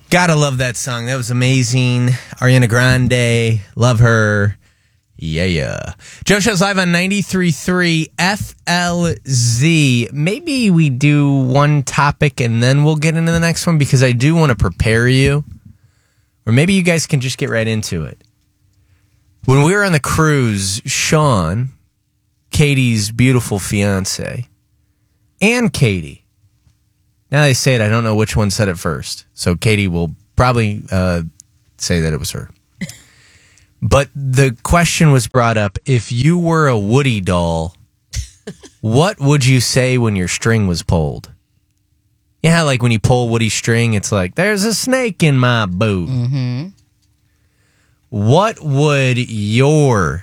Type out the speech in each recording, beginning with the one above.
Gotta love that song. That was amazing. Ariana Grande. Love her. Yeah. Joe Show's live on 93.3 FLZ. Maybe we do one topic and then we'll get into the next one because I do want to prepare you. Or maybe you guys can just get right into it. When we were on the cruise, Sean, Katie's beautiful fiance, and Katie. Now they say it, I don't know which one said it first. So Katie will probably say that it was her. But the question was brought up, if you were a Woody doll, what would you say when your string was pulled? Yeah, like when you pull Woody's string, it's like, there's a snake in my boot. Mm-hmm. What would your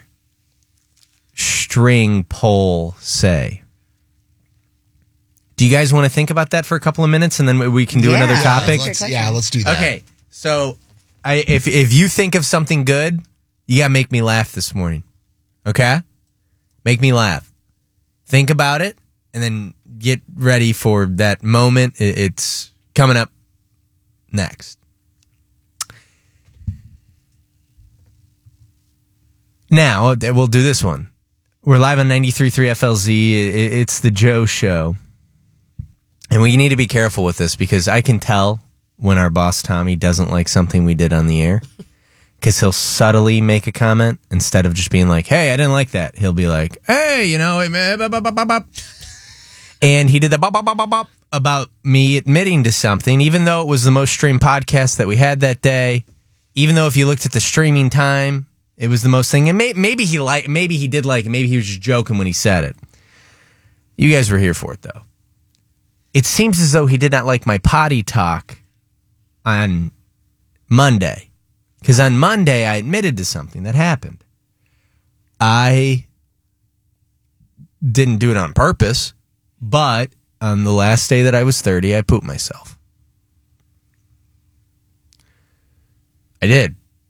string pull say? Do you guys want to think about that for a couple of minutes and then we can do another topic? Let's do that. Okay, so if you think of something good, you got to make me laugh this morning. Okay? Make me laugh. Think about it and then get ready for that moment. It's coming up next. Now, we'll do this one. We're live on 93.3 FLZ. It's the Joe Show. And we need to be careful with this because I can tell when our boss, Tommy, doesn't like something we did on the air. Because he'll subtly make a comment instead of just being like, hey, I didn't like that. He'll be like, hey, and he did the about me admitting to something, even though it was the most streamed podcast that we had that day. Even though if you looked at the streaming time, it was the most thing. And maybe he did like it. Maybe he was just joking when he said it. You guys were here for it, though. It seems as though he did not like my potty talk on Monday. Because on Monday, I admitted to something that happened. I didn't do it on purpose, but on the last day that I was 30, I pooped myself. I did.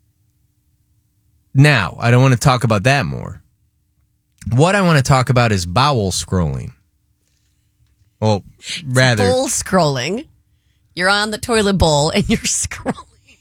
Now, I don't want to talk about that more. What I want to talk about is bowel scrolling. Well, rather... Bowl scrolling. You're on the toilet bowl and you're scrolling.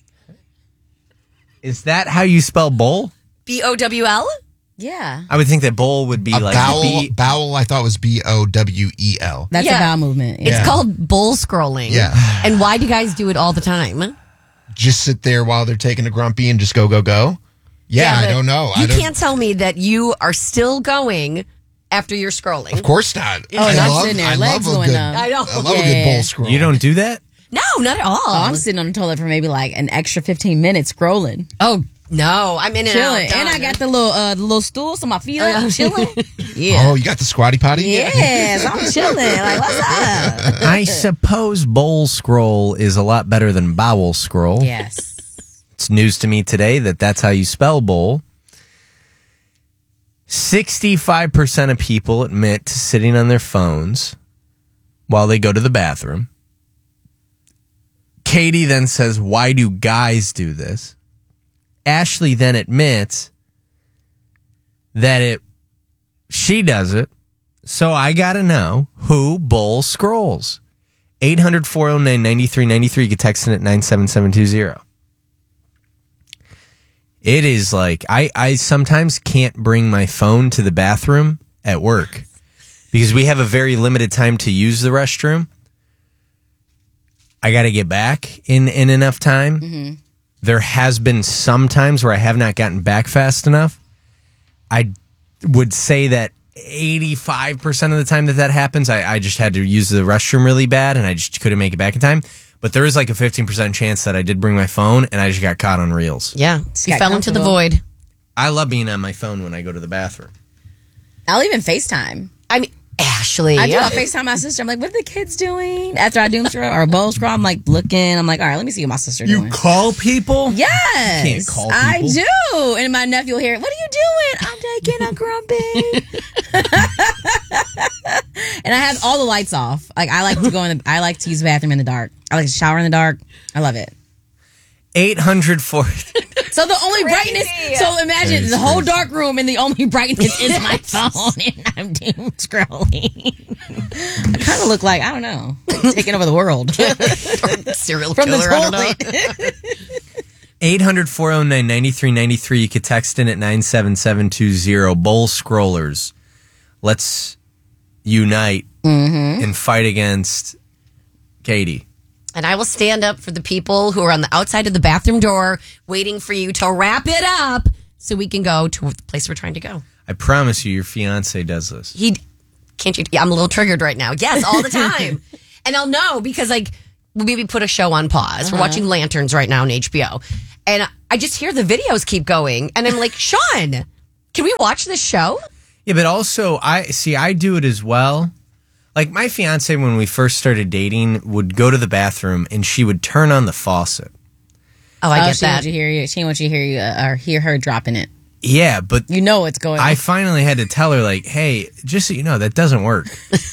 Is that how you spell bowl? B-O-W-L? Yeah. I would think that bowl would be like... Bowel, I thought was B-O-W-E-L. That's a bowel movement. Yeah. It's called bowl scrolling. Yeah. And why do guys do it all the time? Just sit there while they're taking a grumpy and just go. Yeah, I don't know. You can't tell me that you are still going after you're scrolling. Of course not. I love a good bowl scroll. You don't do that? No, not at all. Oh, I'm sitting on the toilet for maybe like an extra 15 minutes scrolling. Oh, no. I'm in and chilling. out. And I got the little stool so my feet up chilling. Yeah. Oh, you got the squatty potty? Yes, I'm chilling. Like, what's up? I suppose bowl scroll is a lot better than bowel scroll. Yes. It's news to me today that that's how you spell bowl. 65% of people admit to sitting on their phones while they go to the bathroom. Katie then says, why do guys do this? Ashley then admits that she does it. So I got to know who bowl scrolls. 800-409-9393. You can text in at 97720. It is like, I sometimes can't bring my phone to the bathroom at work because we have a very limited time to use the restroom. I got to get back in enough time. Mm-hmm. There has been some times where I have not gotten back fast enough. I would say that 85% of the time that happens, I just had to use the restroom really bad and I just couldn't make it back in time. But there is like a 15% chance that I did bring my phone and I just got caught on reels. Yeah, you fell into the void. I love being on my phone when I go to the bathroom. I'll even FaceTime. I mean, Ashley. I do. I'll FaceTime my sister. I'm like, what are the kids doing? After I doom scroll or bowl scroll, I'm like looking. I'm like, all right, let me see what my sister doing. You call people? Yes. You can't call people. I do. And my nephew will hear it. What are you doing? I'm taking a grumpy. And I have all the lights off. Like I like to use the bathroom in the dark. I like to shower in the dark. I love it. 800 So the only brightness. So imagine the whole dark room, and the only brightness is my phone, and I'm doom scrolling. I kind of look like, I don't know, taking over the world. Serial From the killer. I don't know. toilet. 800-409-9393. You could text in at 97720. Bowl scrollers. Let's unite and fight against Katie. And I will stand up for the people who are on the outside of the bathroom door waiting for you to wrap it up so we can go to the place we're trying to go. I promise you, your fiance does this. Can't you? Yeah, I'm a little triggered right now. Yes, all the time. And I'll know because, like, we'll maybe put a show on pause. We're watching Lanterns right now on HBO. And I just hear the videos keep going. And I'm like, Sean, can we watch this show? Yeah, but also, I do it as well. Like, my fiance, when we first started dating, would go to the bathroom and she would turn on the faucet. Oh, I get she that. wants you to hear you. She wants you to hear you or hear her dropping it. Yeah, but You know what's going on. I finally had to tell her, like, hey, just so you know, that doesn't work.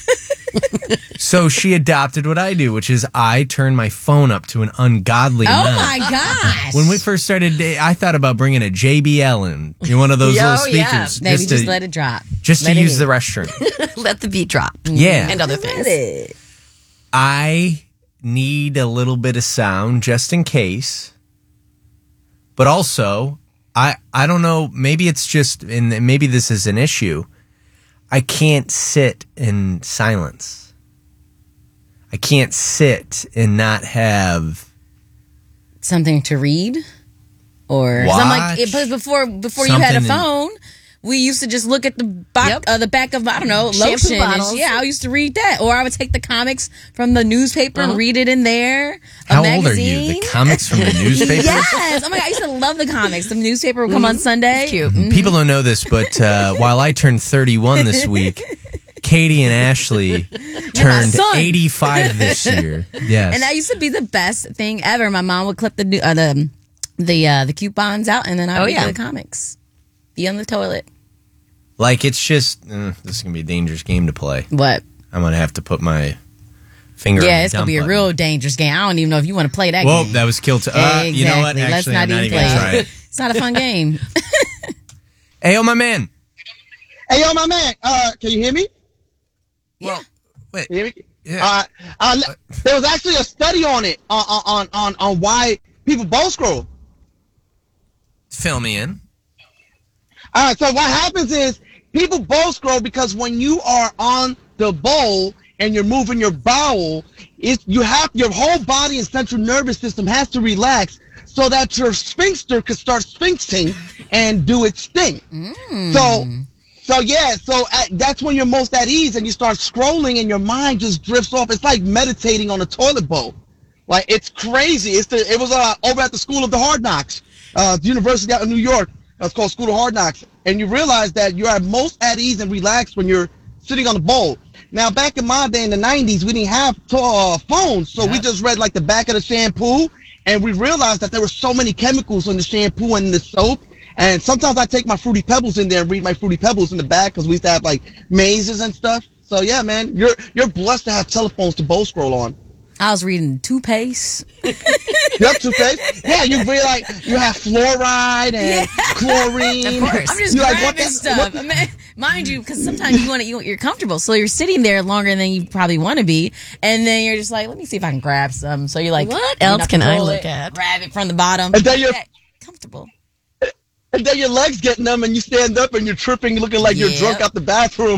So she adopted what I do, which is I turn my phone up to an ungodly Oh amount. my gosh! When we first started dating, I thought about bringing a JBL in, one of those little speakers. Maybe just let it drop. Just Let to it use in. the restroom. Let the beat drop. Yeah. And other Let things. it. I need a little bit of sound just in case. But also, I don't know, maybe it's just, and maybe this is an issue. I can't sit in silence. I can't sit and not have Something to read, or 'cause I'm like, Watch before you had a something. phone, we used to just look at the back, Yep. the back of, I don't know, Shampoo lotion. And bottles. yeah, I used to read that, or I would take the comics from the newspaper and read it in there. A How old magazine. are you? The comics from the newspaper? Yes. Oh my god, I used to love the comics. The newspaper would come on Sunday. It's cute. People don't know this, but while I turned 31 this week, Katie and Ashley turned son. 85 this year. Yes. And that used to be the best thing ever. My mom would clip the coupons out, and then I would read the comics. Be on the toilet. Like, it's just, this is going to be a dangerous game to play. What? I'm going to have to put my finger on Yeah, the it's gonna dump be a button. real dangerous game. I don't even know if you want to play that Whoa, game. that was killed. You know what? Exactly. Let's Actually, not I'm not even even going to play try it. it. It's not a fun game. Hey, my man. Hey, yo, my man. Can you hear me? Well, wait. Can you hear me? Yeah. There was actually a study on it on why people bowl scroll. Fill me in. All right. So what happens is people bowl scroll because when you are on the bowl and you're moving your bowel, your whole body and central nervous system has to relax so that your sphincter could start sphinxing and do its thing. So that's when you're most at ease and you start scrolling and your mind just drifts off. It's like meditating on a toilet bowl. Like, it's crazy. It was over at the School of the Hard Knocks, the University out in New York. It's called School of Hard Knocks. And you realize that you're at most at ease and relaxed when you're sitting on the bowl. Now, back in my day in the 90s, we didn't have phones, so we just read like the back of the shampoo, and we realized that there were so many chemicals in the shampoo and the soap. And sometimes I take my Fruity Pebbles in there and read my Fruity Pebbles in the back because we used to have like mazes and stuff. So yeah, man, you're blessed to have telephones to bowl scroll on. I was reading toothpaste. Yep, toothpaste. Yeah, you read like you have fluoride and chlorine. Of course. I'm just You're like, grabbing stuff. I mean, mind you, because sometimes you're comfortable, so you're sitting there longer than you probably want to be, and then you're just like, let me see if I can grab some. So you're like, What you else know, can I roll look it, at? Grab it from the bottom. And then you're comfortable. And then your legs get numb and you stand up and you're tripping, looking like you're Yep. drunk out the bathroom.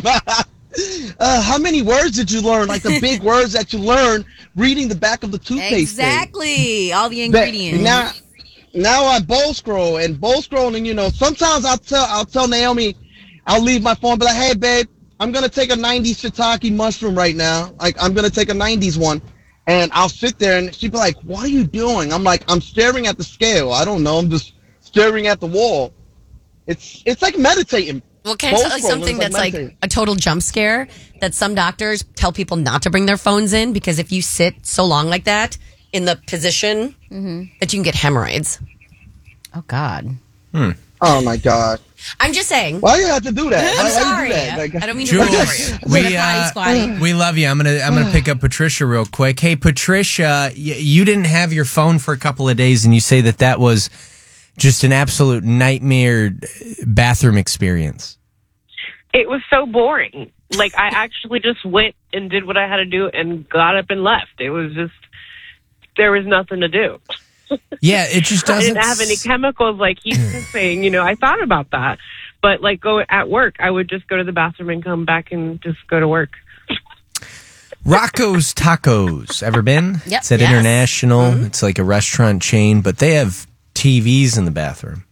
How many words did you learn? Like the big words that you learn reading the back of the toothpaste thing. Exactly. All the But ingredients. Now I bowl scroll and bowl scrolling, sometimes I'll tell Naomi, I'll leave my phone, be like, hey babe, I'm gonna take a 90s shiitake mushroom right now. Like I'm gonna take a 90s one. And I'll sit there and she'll be like, what are you doing? I'm like, I'm staring at the scale. I don't know, I'm just staring at the wall. It's like meditating. Well, can I tell you Bowl scrolling something is that's like meditating. a total jump scare? That some doctors tell people not to bring their phones in because if you sit so long like that in the position, that you can get hemorrhoids. Oh God. Oh my God. I'm just saying. Why you have to do that? I'm Why sorry. you do that? Like, I don't mean to ruin it for you. Jules, we love you. I'm gonna pick up Patricia real quick. Hey, Patricia, you didn't have your phone for a couple of days, and you say that was just an absolute nightmare bathroom experience? It was so boring. Like, I actually just went and did what I had to do and got up and left. It was just, there was nothing to do. Yeah, it just I doesn't didn't have any chemicals like he's saying. You know, I thought about that. But, like, go at work, I would just go to the bathroom and come back and just go to work. Rocco's Tacos. Ever been? Yep. It's at Yes. International. It's like a restaurant chain, but they have TVs in the bathroom.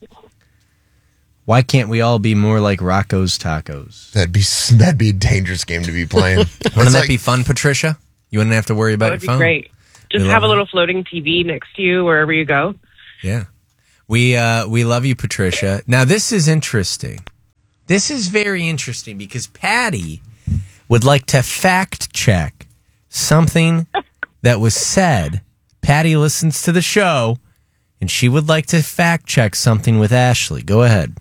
Why can't we all be more like Rocco's Tacos? That'd be a dangerous game to be playing. Wouldn't that be fun, Patricia? You wouldn't have to worry about That your would be phone. great. Just We have love a little floating TV next to you wherever you go. Yeah. We love you, Patricia. Now, this is interesting. This is very interesting because Patty would like to fact check something that was said. Patty listens to the show, and she would like to fact check something with Ashley. Go ahead.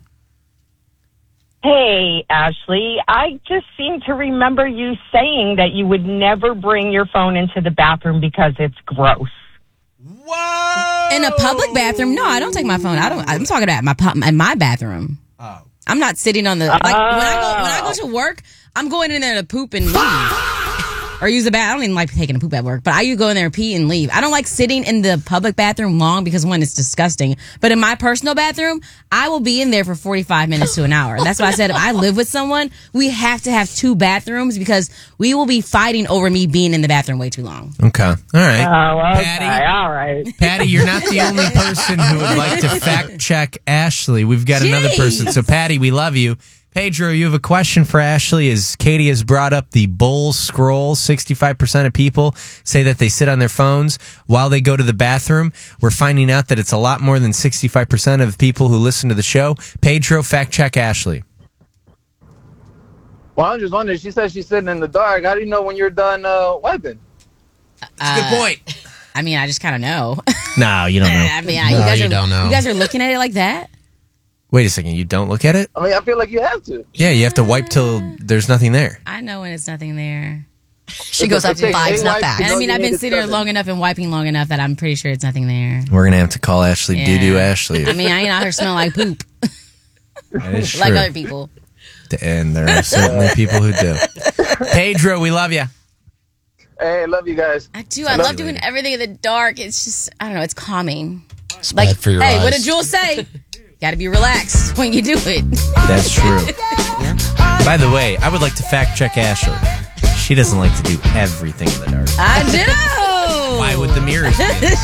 Hey, Ashley, I just seem to remember you saying that you would never bring your phone into the bathroom because it's gross. Whoa! In a public bathroom? No, I don't take my phone. I'm talking about in my bathroom. Oh. I'm not sitting on the like when I go to work. I'm going in there to poop and leave, or use the bath. I don't even like taking a poop at work, but I go in there and pee and leave. I don't like sitting in the public bathroom long because one, it's disgusting. But in my personal bathroom, I will be in there for 45 minutes to an hour. That's why I said if I live with someone, we have to have two bathrooms because we will be fighting over me being in the bathroom way too long. Okay. All right. Oh, okay. Patty? All right. Patty, you're not the only person who would like to fact check Ashley. We've got another person. So, Patty, we love you. Pedro, you have a question for Ashley. As Katie has brought up the bull scroll, 65% of people say that they sit on their phones while they go to the bathroom. We're finding out that it's a lot more than 65% of people who listen to the show. Pedro, fact check Ashley. Well, I'm just wondering. She said she's sitting in the dark. How do you know when you're done wiping? That's a good point. I mean, I just kind of know. No, you don't know. I mean, you don't know. You guys are looking at it like that. Wait a second. You don't look at it? I mean, I feel like you have to. Yeah, you have to wipe till there's nothing there. I know when it's nothing there. She goes up in vibes, not facts. And I mean, you I've need been to sitting there cover. long enough and wiping long enough that I'm pretty sure it's nothing there. We're going to have to call Ashley Yeah. Doo-Doo Ashley. I mean, I ain't out here smelling like poop That is like true. other people. And there are certainly people who do. Pedro, we love you. Hey, love you guys. I do. I love doing everything in the dark. It's just, I don't know, it's calming. It's bad for your hey, eyes. what did Jules say? Got to be relaxed when you do it. That's true. By the way, I would like to fact check Ashley. She doesn't like to do everything in the dark. I do. Why would the mirrors be?